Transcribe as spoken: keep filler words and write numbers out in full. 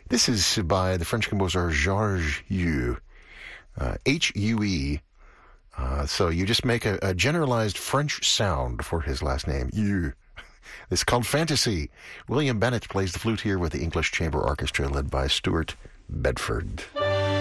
This is by the French composer Georges Hue, uh, H U E. Uh, so you just make a, a generalized French sound for his last name, Hue. It's called Fantasy. William Bennett plays the flute here with the English Chamber Orchestra led by Stuart Bedford.